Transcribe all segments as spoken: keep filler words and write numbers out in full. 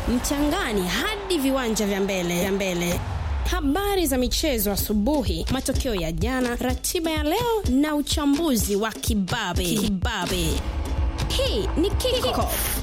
mchangani hadi viwanja vya mbele vya mbele. Habari za michezo asubuhi, matokeo ya jana, ratiba ya leo na uchambuzi wa kibabe. Kibabe. Hii ni Kickoff.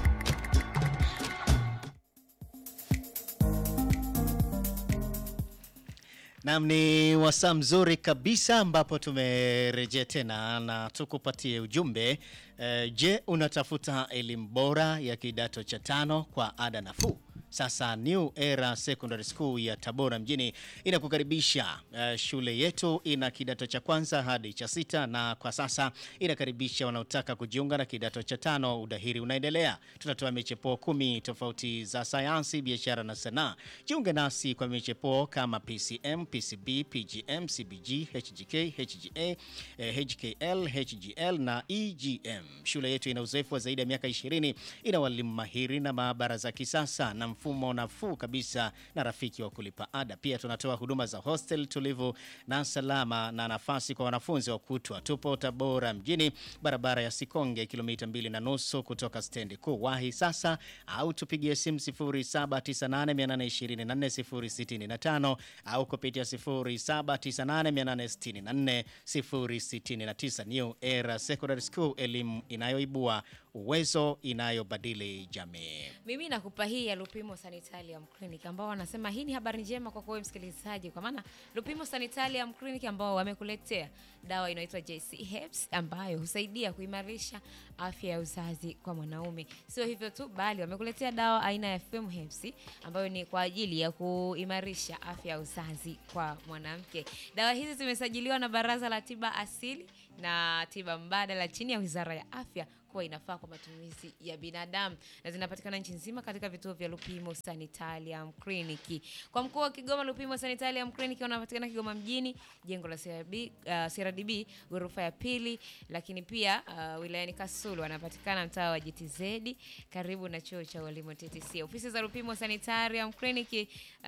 Naam, ni wasaa mzuri kabisa ambapo tumerejea tena na tukupatie ujumbe. E, je, unatafuta elimu bora ya kidato cha tano kwa ada nafuu? Sasa New Era Secondary School ya Tabora mjini inakukaribisha. Uh, shule yetu ina kidato cha kwanza hadi cha sita, na kwa sasa inakaribisha wanaotaka kujiunga na kidato cha tano. Udahiri unaendelea. Tunatoa michepuo kumi tofauti za sayansi, biashara na sanaa. Jiunge nasi kwa michepuo kama P C M, P C B, P G M, C B G, H G K, H G A, H K L, H G L na E G M. Shule yetu ina uzoefu wa zaidi ya miaka ishirini, ina walimu mahiri na maabara za kisasa na mfumo nafuu kabisa na rafiki wa kulipa ada. Pia tunatoa huduma za hostel tulivu na salama na nafasi kwa wanafunzi wa kutwa. Tupo Tabora mjini, barabara ya Sikonge, kilomita mbili na nusu kutoka stendi kuu. Wahi sasa au tupigie simu sifuri saba tisa nane nane two nne zero sita tano au kupitia sifuri saba tisa nane nane six nne zero sita tisa. New Era Secondary School, elimu inayoibua uwezo, inayobadili jamii. Mimi nakupa hii ya Lupimo Sanitarium Clinic ambao wanasema hii ni habari njema kwa kwa msikilizaji, kwa maana Lupimo Sanitarium Clinic ambao wamekuletea dawa inaitwa J C Herbs ambayo husaidia kuimarisha afya ya uzazi kwa mwanaume. Sio hivyo tu, bali wamekuletea dawa aina ya Fem Herbs ambayo ni kwa ajili ya kuimarisha afya ya uzazi kwa mwanamke. Dawa hizi zimesajiliwa na Baraza la Tiba Asili na Tiba Mbadala chini ya Wizara ya Afya kwa inafaa kwa matumizi ya binadamu, na zinapatikana nchi nzima katika vituo vya Lupimo Sanitarium Clinic. Kwa mkoa wa Kigoma, Lupimo Sanitarium Clinic wanapatikana Kigoma mjini, jengo la C R B, uh, C R D B ghorofa ya pili, lakini pia uh, wilayani Kasulu wanapatikana mtaa wa G T Z karibu na chuo cha walimu T T C. Ofisi za Lupimo Sanitarium Clinic uh,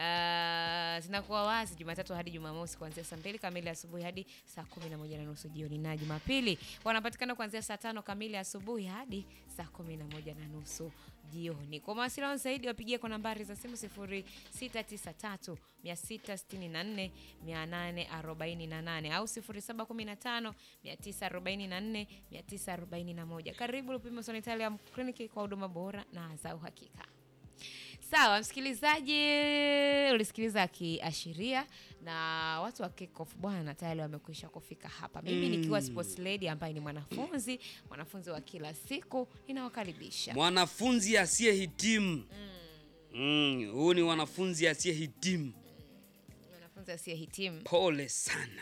zinakuwa wazi Jumatatu hadi Jumamosi kuanzia saa mbili kamili asubuhi hadi saa kumi na moja na nusu jioni, na Jumapili wanapatikana kuanzia saa tano kamili asubuhi hadi saa kumi na moja na nusu jioni. Kwa mawasiliano zaidi wapigie kwa nambari za simu sifuri sita tisa tatu sita sita nne nane arobaini na nane au sifuri saba one tano tisa arobaini na nne tisa arobaini na moja. Karibu Lupimo Sanitarium Clinic kwa huduma bora na za uhakika. Sawa msikilizaji, ulisikiliza kiashiria na watu wa Kickoff bwana tayari wamekwisha kufika hapa. Mimi mm. nikiwa sports lady ambaye ni mwanafunzi, mwanafunzi wa kila siku, ninawakaribisha. Mwanafunzi asiyehitimu. Mm. Mm, huyu ni wanafunzi asiyehitimu. Mwanafunzi asiyehitimu. Pole sana.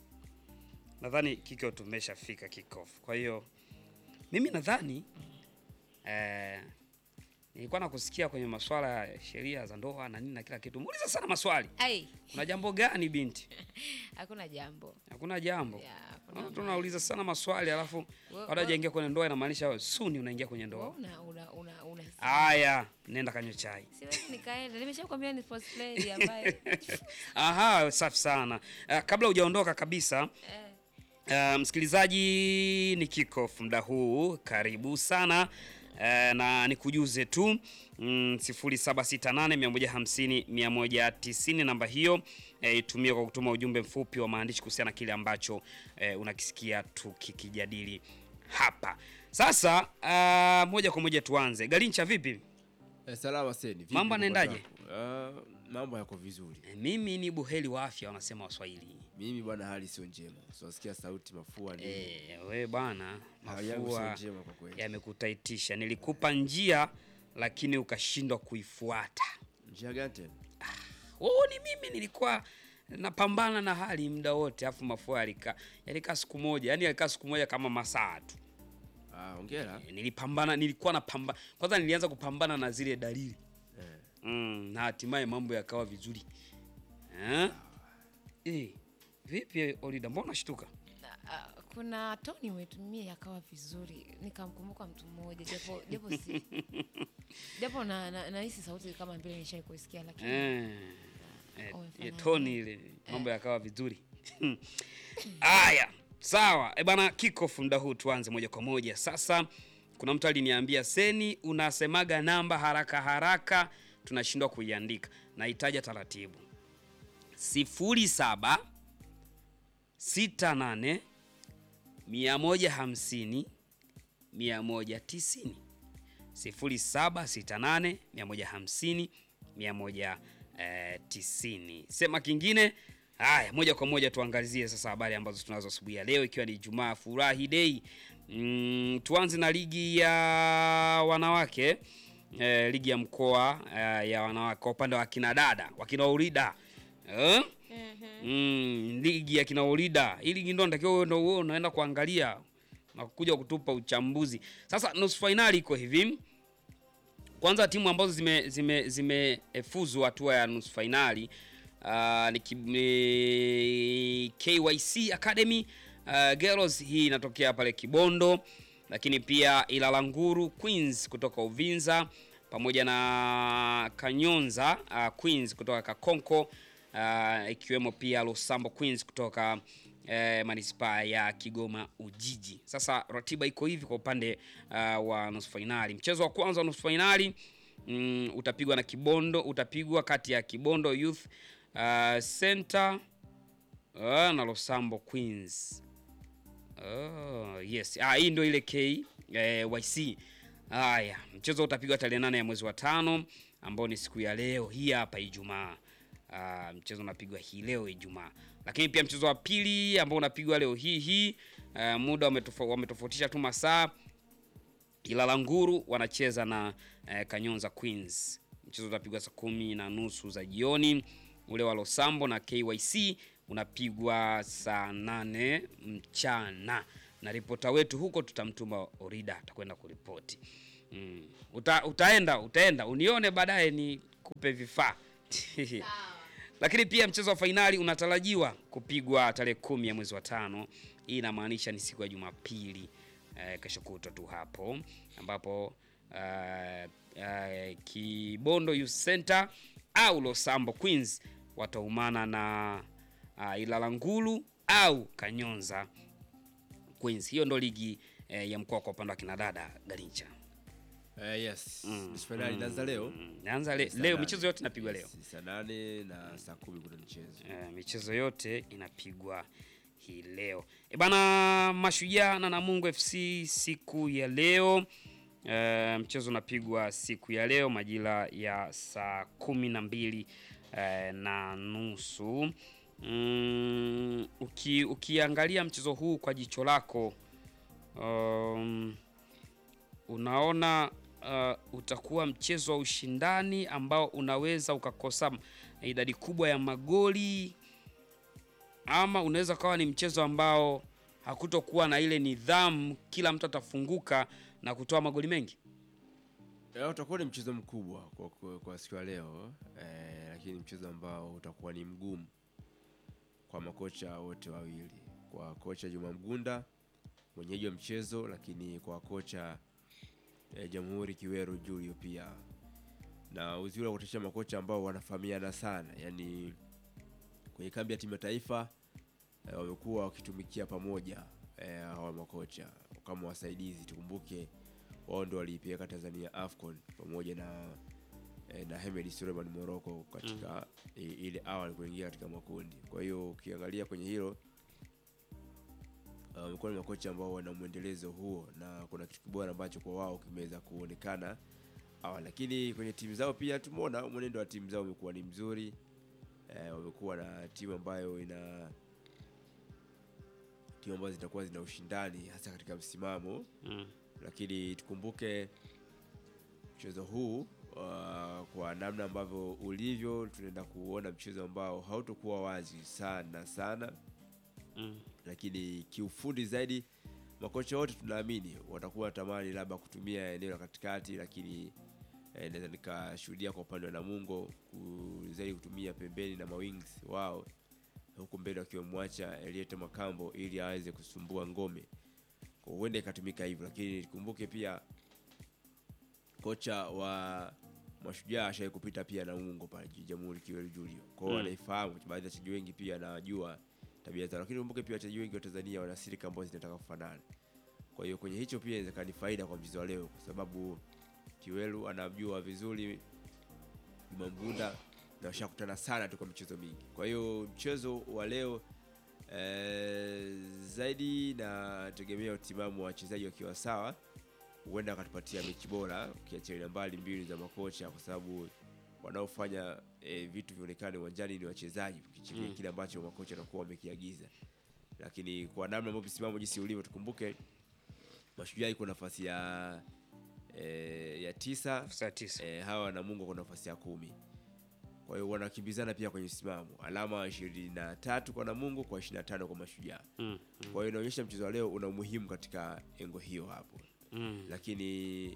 Nadhani kikao tumeshafika Kickoff. Kwa hiyo mimi nadhani eh nilikuwa nakusikia kwenye masuala ya sheria za ndoa na nini na kila kitu. Muuliza sana maswali. Ai. Kuna jambo gani binti? Hakuna jambo. Hakuna jambo. Yeah, tunauliza sana maswali alafu baada hujaingia kwenye ndoa inamaanisha wewe soon unaingia kwenye ndoa. Una una una una. Haya, nenda kanywe chai. Siwezi nikaenda. Nimeshakwambia ni first lady ambaye. Aha, safi sana. Uh, kabla hujaondoka kabisa eh. Uh, msikilizaji, ni Kickoff muda huu, karibu sana. Uh, na nikujuze tu mm, sifuri saba sita nane moja five zero moja tisa zero namba hiyo eh, itumie kwa kutuma ujumbe mfupi wa maandishi kuhusiana na kile ambacho eh, unakisikia tukikijadili hapa. Sasa uh, moja kwa moja tuanze. Galincha vipi? Eh, salama Seni. Mambo yanaendaje? Uh, mambo yako vizuri. Eh, mimi ni buheri wa afya wanasema Waswahili. Mimi bwana hali sio njema. So nasikia sauti mafua ni. Eh, wewe bana mafua sio njema kwa kweli. Yamekutaitisha. Nilikupa njia lakini ukashindwa kuifuata. Njia gani tena? Ah, oh, ni mimi nilikuwa napambana na hali muda wote afu mafua yalika yalika siku moja. Yaani yalika siku moja kama masaa tu. Ah, hongera. E, nilipambana nilikuwa napambana. Kwanza nilianza kupambana na zile dalili. Eh. Mm, na hatimaye mambo yakawa vizuri. Eh? Eh, vipi Olida, mbona unashtuka? Uh, kuna toni umetumia yakawa vizuri. Nikamkumbuka mtu mmoja japo japo si japo na na, na hisi sauti kama vile nishaikusikia lakini eh eh toni ile mambo yakawa vizuri. Aya, sawa. E bana, Kickoff muda huu tuanze moja kwa moja. Sasa kuna mtu aliniambia Seni unasemaga namba haraka haraka tunashindwa kuiandika. Nahitaji taratibu. sifuri saba sita nane mia moja hamsini mia moja tisini. sifuri saba sita nane mia moja hamsini mia moja tisini. Sema kingine. Haya, moja kwa moja tuangalizie sasa habari ambazo tunazo asubuhi ya leo, ikiwa ni Ijumaa Furahi Day. Mm, tuanze na ligi ya wanawake. E, ligi ya mkoa e, ya wanawake kwa upande wa kina dada, wa kina Urida. Eh? Mm, ligi ya kina Urida. Hii ligi ndio natakiwa wewe ndio unaenda kuangalia na kuja kutupa uchambuzi. Sasa nusu finali iko hivi. Kwanza timu ambazo zime zime zimefuzu hatua ya nusu finali uh, ni K Y C Academy uh, Girls, hii inatokea pale Kibondo, lakini pia Ilalanguru Queens kutoka Uvinza pamoja na Kanyonza uh, Queens kutoka Kakonko, uh, ikiwemo pia Losambo Queens kutoka Eh, manispaa ya Kigoma Ujiji. Sasa ratiba iko hivi kwa upande uh, wa nusu finali. Mchezo wa kwanza wa nusu finali mm, utapigwa na Kibondo, utapigwa kati ya Kibondo Youth uh, Center uh, na Losambo Queens. Oh, yes. Ah, hii ndio ile K Y C. Haya, mchezo utapigwa tarehe nane ya mwezi wa tano ambao ni siku ya leo hii hapa Ijumaa. Uh, mchezo unapigwa hii leo Ijumaa. Lakini pia mchezo wa pili ambao unapigwa leo hii hii uh, muda wametofautisha tu masaa. Ilalanguru wanacheza na uh, Kanyonza Queens. Mchezo utapigwa saa kumi na nusu za jioni. Ule wa Losambo na K Y C unapigwa saa nane mchana. Na ripota wetu huko tutamtuma Orida atakwenda kuripoti. Mm. Uta, utaenda utaenda unione baadaye ni kupe vifaa. Lakini pia mchezo wa finali unatarajiwa kupigwa tarehe kumi ya mwezi wa tano. Hii inamaanisha ni siku ya Jumapili, eh, kesho kutwa tu hapo, ambapo uh, uh, Kibondo Youth Center au Losambo Queens wataumana na uh, Ilalangulu au Kanyonza Queens. Hiyo ndo ligi eh, ya mkoa kwa upande wa kina dada Garincha. Uh, yes. Mm. Finali inaanza leo. Inaanza le, leo michezo yote inapigwa leo. Yes, saa nane na saa kumi kuna michezo. Eh, michezo yote inapigwa hii leo. E bana, Mashujaa na Namungo F C siku ya leo. E, mchezo unapigwa siku ya leo majira ya saa kumi na mbili e, na nusu. Mm, uki, ukiangalia mchezo huu kwa jicho lako, um, unaona uh, utakuwa mchezo wa ushindani ambao unaweza ukakosa idadi kubwa ya magoli, ama unaweza kawa ni mchezo ambao hakutokuwa na ile nidhamu, kila mtu atafunguka na kutoa magoli mengi? Leo utakuwa ni mchezo mkubwa kwa, kwa, kwa siku ya leo eh, lakini mchezo ambao utakuwa ni mgumu kwa makocha wote wawili, kwa kocha Juma Mgunda mwenyeji wa mchezo, lakini kwa kocha eh, Jamhuri Kiweru Julio pia. Na uzuri wa kutosha makocha ambao wanafahamiana sana, yani kwenye kambi ya timu ya taifa eh, wamekuwa wakitumikia pamoja eh, hawa makocha kama wasaidizi. Tukumbuke wao ndio walipeleka Tanzania AFCON pamoja na eh, na Hemed Suleiman Morocco katika mm. eh, ile awali kuingia katika makundi. Kwa hiyo ukiangalia kwenye hilo wamekuwa uh, ni makocha ambao wana muendelezo huo, na kuna kitu bora ambacho kwa wao kimeweza kuonekana awali. Lakini kwenye timu zao pia tumeona mwenendo wa timu zao umekuwa ni mzuri. Eh, wamekuwa na timu ambayo ina timu ambazo zitakuwa zina ushindani hasa katika msimamo. Mm. Lakini tukumbuke mchezo huu uh, kwa namna ambavyo ulivyo, tunaenda kuona mchezo ambao hautokuwa wazi sana sana. Mm. Lakini kiufundi zaidi makocha wote tunaamini watakuwa tamani labda kutumia eneo la katikati, lakini eh, naweza nikashuhudia kwa upande wa Namungo zaidi kutumia pembeni na mawings wao, huko mbele wakiomwacha Eliete Makambo ili aweze kusumbua ngome. Kwa huenda ikatumika hivyo, lakini kumbuke pia kocha wa Mashujaa ashaye kupita pia Namungo pale Jamhuri Kiweru Julio. Kwa hiyo anaifahamu, baadhi ya wachezaji wengi pia anajua tabia zao, lakini kumbuke pia wachezaji wengi wa Tanzania wana siri ambazo zinataka kufanana. Kwa hiyo kwenye hicho pia inaweza ni faida kwa mchezo wa leo, kwa sababu Kiweru anamjua vizuri Juma Mgunda na washakutana sana tu kwa michezo mingi. Kwa hiyo mchezo wa leo eh, zaidi na tegemea utimamu wa wachezaji wakiwa sawa, huenda akatupatia mechi bora ukiachilia mbali mbili za makocha, kwa sababu wanaofanya e, vitu vionekane uwanjani ni wachezaji ukichilia mm. kile ambacho makocha wanakuwa wamekiagiza. Lakini kwa namna ambavyo msimamo jinsi ulivyo, tukumbuke Mashujaa iko nafasi ya e, ya tisa, tisa. E, hawa Namungo kwa nafasi ya kumi. Kwa hiyo wanakimbizana pia kwenye msimamo, alama ishirini na tatu kwa Namungo kwa ishirini na tano kwa Mashujaa. Mm. Mm. Kwa hiyo inaonyesha mchezo wa leo una umuhimu katika engo hiyo hapo. Mm. Lakini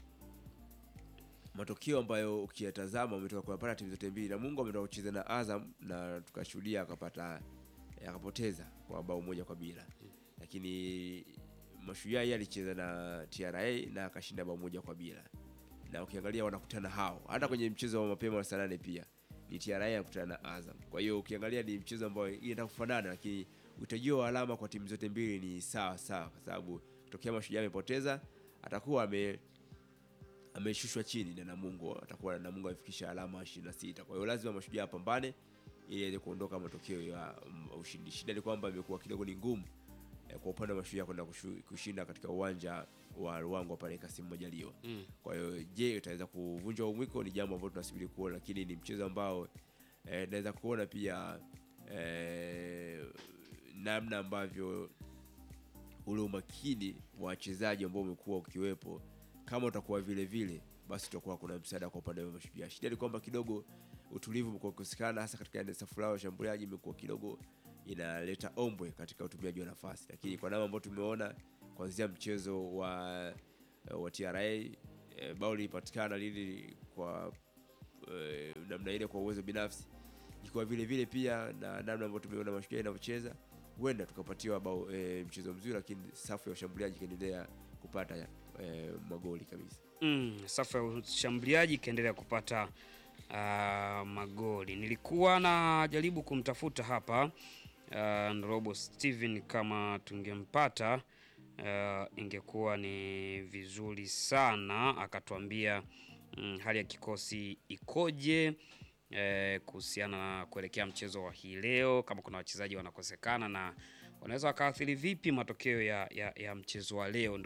matokeo ambayo ukiyatazama umetoka kupata timu zote mbili, Namungo ametoka kucheza na Azam na tukashuhudia akapata akapoteza kwa bao moja kwa bila. Mm. Lakini Mashujaa yeye alicheza na T R A na akashinda bao moja kwa bila. Na ukiangalia wanakutana hao hata kwenye mchezo wa mapema wa saa nane pia ni T R A anakutana na Azam. Kwa hiyo ukiangalia ni mchezo ambao inataka kufanana, lakini utajio wa alama kwa timu zote mbili ni sawa sawa, kwa sababu tokea Mashujaa amepoteza atakuwa ame ameshushwa chini na Namungo, atakuwa na Namungo afikisha alama ishirini na sita. Kwa hiyo lazima Mashujaa apambane ili aweze kuondoka matokeo ya um, ushindi. Shida ni kwamba imekuwa kidogo ni ngumu eh, kwa upande wa Mashujaa kwenda kushinda katika uwanja wa Ruangwa pale Kassim Majaliwa. Mm. Kwa hiyo je, itaweza kuvunja umwiko? Ni jambo ambalo tunasubiri kuona, lakini ni mchezo ambao eh, naweza kuona pia eh, namna ambavyo ule umakini wa wachezaji ambao umekuwa ukiwepo, kama utakuwa vile vile basi tutakuwa kuna msaada kwa upande wa Mashujaa. Shida ni kwamba kidogo utulivu umekuwa kukosekana, hasa katika safu lao ya shambuliaji imekuwa kidogo inaleta ombwe katika utumiaji wa nafasi. Lakini kwa namna ambayo tumeona kuanzia mchezo wa wa T R A e, bao lilipatikana lili kwa e, namna ile kwa uwezo binafsi, iko vile vile pia na namna ambayo tumeona Mashujaa inavyocheza, huenda tukapatiwa bao e, mchezo mzuri, lakini safu ya ushambuliaji kaendelea kupata e, magoli kabisa. Mm, safu ya ushambuliaji kaendelea kupata uh, magoli. Nilikuwa na jaribu kumtafuta hapa uh, Ndorobo Steven, kama tungempata uh, ingekuwa ni vizuri sana akatuambia um, hali ya kikosi ikoje eh, kuhusiana na kuelekea mchezo wa hii leo, kama kuna wachezaji wanakosekana na wanaweza wakaathiri vipi matokeo ya, ya, ya mchezo wa leo.